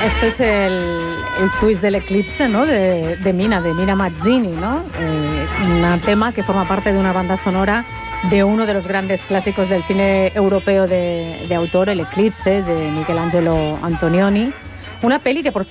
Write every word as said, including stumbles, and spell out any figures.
Este es el, el twist del eclipse, ¿no? De, de Mina, de Mina Mazzini, ¿no? Eh, un tema que forma parte de una banda sonora de uno de los grandes clásicos del cine europeo de, de autor, El Eclipse, de Michelangelo Antonioni. Una peli que, por